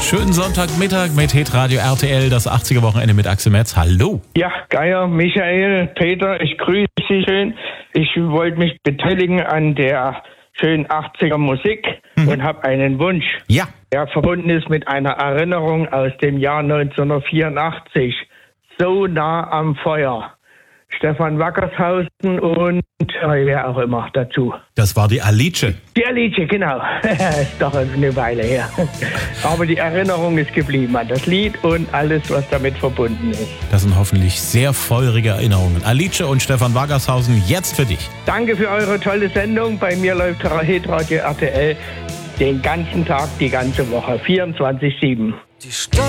Schönen Sonntagmittag mit Hitradio RTL, das 80er Wochenende mit Axel Metz. Hallo. Ja, Geier, Michael, Peter, ich grüße Sie schön. Ich wollte mich beteiligen an der schönen 80er Musik und habe einen Wunsch, Ja. der verbunden ist mit einer Erinnerung aus dem Jahr 1984. So nah am Feuer. Stefan Wackershausen und wer auch immer dazu. Das war die Alice. Die Alice, genau. Ist doch eine Weile her. Aber die Erinnerung ist geblieben an das Lied und alles, was damit verbunden ist. Das sind hoffentlich sehr feurige Erinnerungen. Alice und Stefan Wackershausen, jetzt für dich. Danke für eure tolle Sendung. Bei mir läuft Hitradio RTL den ganzen Tag, die ganze Woche, 24/7.